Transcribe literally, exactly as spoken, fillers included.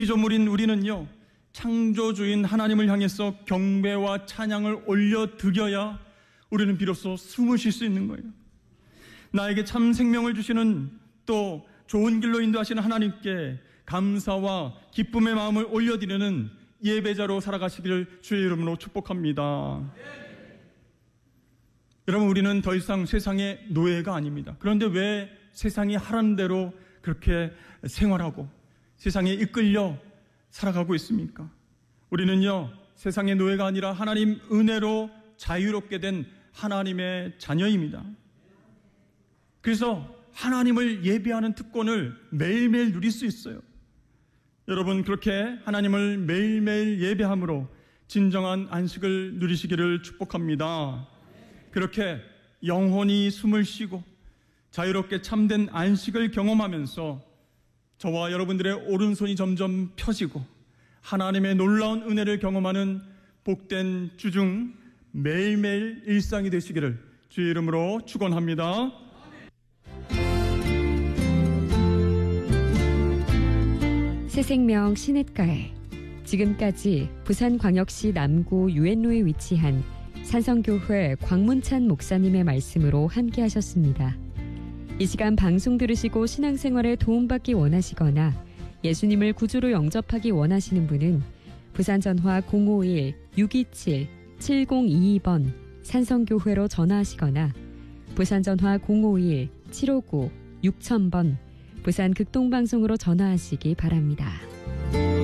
피조물인 우리는요, 창조주인 하나님을 향해서 경배와 찬양을 올려 드려야 우리는 비로소 숨을 쉴 수 있는 거예요. 나에게 참 생명을 주시는, 또 좋은 길로 인도하시는 하나님께 감사와 기쁨의 마음을 올려드리는 예배자로 살아가시기를 주의 이름으로 축복합니다. 여러분, 우리는 더 이상 세상의 노예가 아닙니다. 그런데 왜 세상이 하라는 대로 그렇게 생활하고 세상에 이끌려 살아가고 있습니까? 우리는요, 세상의 노예가 아니라 하나님 은혜로 자유롭게 된 하나님의 자녀입니다. 그래서 하나님을 예배하는 특권을 매일매일 누릴 수 있어요. 여러분, 그렇게 하나님을 매일매일 예배함으로 진정한 안식을 누리시기를 축복합니다. 그렇게 영혼이 숨을 쉬고 자유롭게 참된 안식을 경험하면서 저와 여러분들의 오른손이 점점 펴지고 하나님의 놀라운 은혜를 경험하는 복된 주중 매일매일 일상이 되시기를 주의 이름으로 축원합니다. 새생명 시냇가에, 지금까지 부산광역시 남구 유엔로에 위치한 산성교회 광문찬 목사님의 말씀으로 함께 하셨습니다. 이 시간 방송 들으시고 신앙생활에 도움받기 원하시거나 예수님을 구주로 영접하기 원하시는 분은 부산전화 공오일 육이칠 칠공이이 번 산성교회로 전화하시거나 부산전화 공오일 칠오구 육천 번 부산극동방송으로 전화하시기 바랍니다.